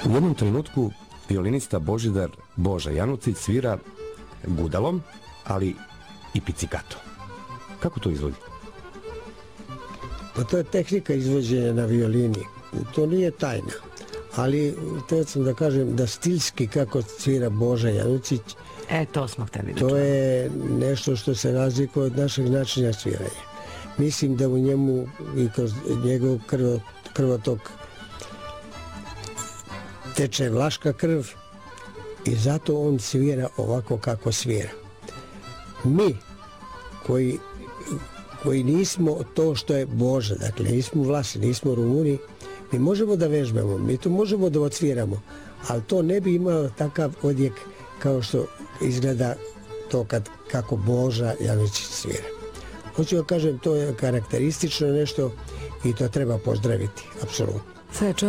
U jednom trenutku violinista Božidar Boža Janucić svira gudalom, ali i pizzicato. Kako to izvodi? Pa to je tehnika izvođenja na violini. To nije tajna. Ali to sam da kažem da stilski kako svira Boža Janucić, to smo hteli da to je nešto što se razlikuje od našeg načina sviranja. Mislim da u njemu i kroz njegov krvotok teče vlaška krv i zato on svira ovako kako svira. Mi koji nismo to što je Boža, dakle nismo Vlasi, nismo Rumuni, mi možemo da vežbamo, mi to možemo da odsviramo, ali to ne bi imalo takav odjek kao što izgleda to kako Boža Janucić svira. Hoću da kažem, to je karakteristično nešto i to treba pozdraviti, apsolutno.